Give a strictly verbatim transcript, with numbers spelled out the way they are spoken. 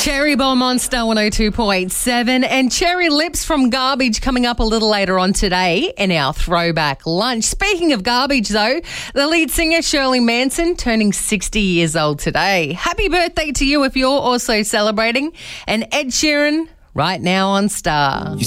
Cherry Bomb on Star one oh two point seven and Cherry Lips from Garbage coming up a little later on today in our throwback lunch. Speaking of garbage though, the lead singer Shirley Manson turning sixty years old today. Happy birthday to you if you're also celebrating. And Ed Sheeran right now on Star.